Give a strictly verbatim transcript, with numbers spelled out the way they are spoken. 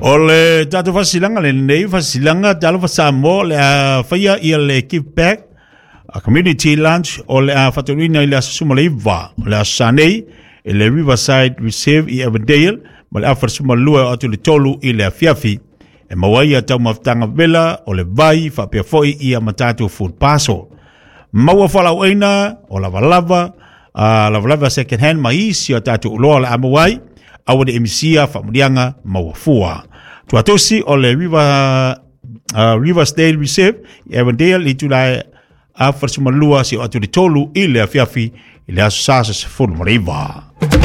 Ole tatu fasilanga le nei fasilanga talo fasamo le faya ia le give back a community lunch o le fatorina ile sumaleva le sanei le Riverside Reserve i Avondale ma le afar sumalua atu le tolu ile fiafi e mawaia tau maftanga vela o le vai fa pe foi ia matatu food paso maua fala oina o la valava a la valava second hand mais ia tatu uloa la amawai au de emisia fa mudianga mawafua tuatosi o le River uh, Riverside Reserve i Avondale i tulai a farsumalua si atu le tolu ile fiafi ile asasa se fulu mariva.